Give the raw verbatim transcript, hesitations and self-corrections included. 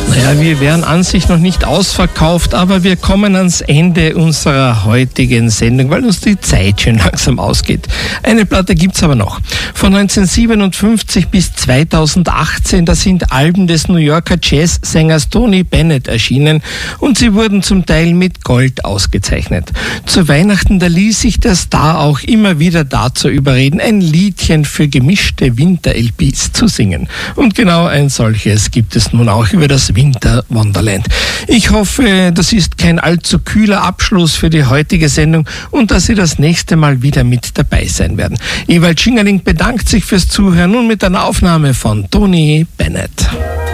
Naja, wir wären an sich noch nicht ausverkauft, aber wir kommen ans Ende unserer heutigen Sendung, weil uns die Zeit schon langsam ausgeht. Eine Platte gibt's aber noch. Von neunzehnhundertsiebenundfünfzig bis zweitausendachtzehn, da sind Alben des New Yorker Jazzsängers Tony Bennett erschienen und sie wurden zum Teil mit Gold ausgezeichnet. Zu Weihnachten, da ließ sich der Star auch immer wieder dazu überreden, ein Liedchen für gemischte Winter-L Ps zu singen. Und genau ein solches gibt es nun auch über das Winter Wonderland. Ich hoffe, das ist kein allzu kühler Abschluss für die heutige Sendung und dass Sie das nächste Mal wieder mit dabei sein werden. Ewald Schingerling bedankt sich fürs Zuhören und mit einer Aufnahme von Tony Bennett.